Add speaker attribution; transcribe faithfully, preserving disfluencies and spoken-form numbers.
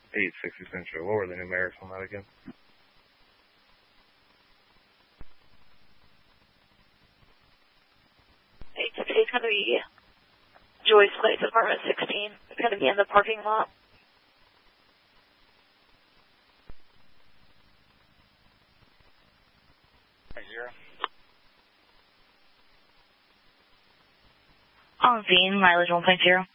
Speaker 1: eight sixty Central. What were the numerics on that again?
Speaker 2: eight sixty is going to be Joyce Place, apartment sixteen. It's going to be in the parking lot.
Speaker 3: Zero.
Speaker 2: On Veen, mileage one point zero.